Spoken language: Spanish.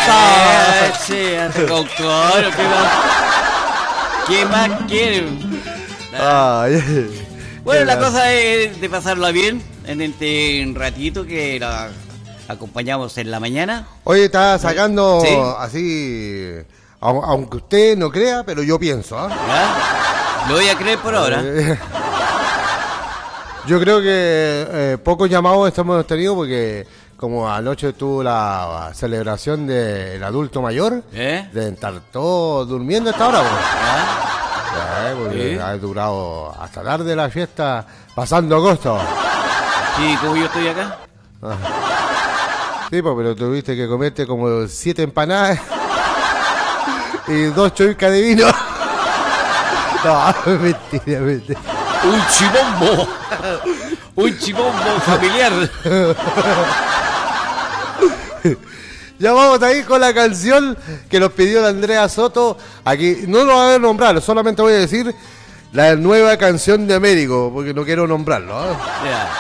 Sí, con coro, ¿qué más quieren? Bueno, la cosa es de pasarla bien en este ratito que la acompañamos en la mañana. Oye, está sacando ¿Sí? así, aunque usted no crea, pero yo pienso, ¿Ya? Lo voy a creer por ahora. Yo creo que pocos llamados hemos tenido porque como anoche tuvo la celebración del adulto mayor, deben estar todos durmiendo a esta hora. Porque ha durado hasta tarde la fiesta, pasando agosto. Sí, como yo estoy acá. Sí, pues, pero tuviste que comerte como 7 empanadas y 2 choicas de vino. No, mentira. Un chibombo familiar. Ya vamos a ir con la canción que nos pidió la Andrea Soto. Aquí no lo voy a nombrar, solamente voy a decir la nueva canción de Américo, porque no quiero nombrarlo. Yeah.